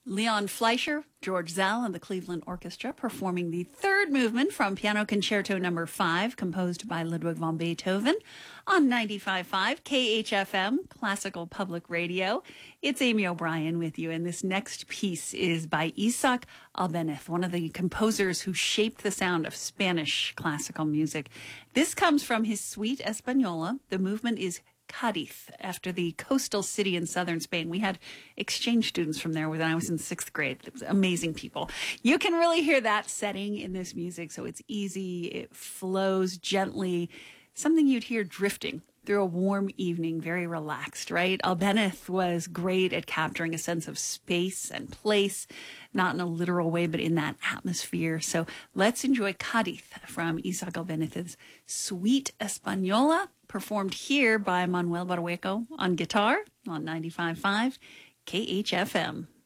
Leon Fleischer, George Zell, and the Cleveland Orchestra performing the third movement from Piano Concerto No. 5, composed by Ludwig van Beethoven, on 95.5 KHFM, Classical Public Radio. It's Amy O'Brien with you, and this next piece is by Isaac Albéniz, one of the composers who shaped the sound of Spanish classical music. This comes from his Suite Española. The movement is Cádiz, after the coastal city in southern Spain. We had exchange students from there when I was in 6th grade. It was amazing people. You can really hear that setting in this music, so it's easy. It flows gently. Something you'd hear drifting through a warm evening, very relaxed, right? Albéniz was great at capturing a sense of space and place, not in a literal way, but in that atmosphere. So let's enjoy Cádiz from Isaac Albéniz's Suite Española, performed here by Manuel Barrueco on guitar on 95.5 KHFM.